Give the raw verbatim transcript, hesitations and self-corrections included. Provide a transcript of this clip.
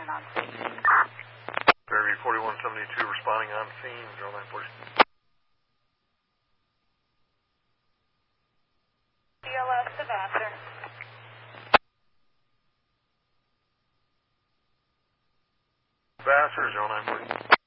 on scene. Fairview forty-one seventy-two responding on scene, zero nine forty. D L S to Vassar. Vassar, zero nine forty.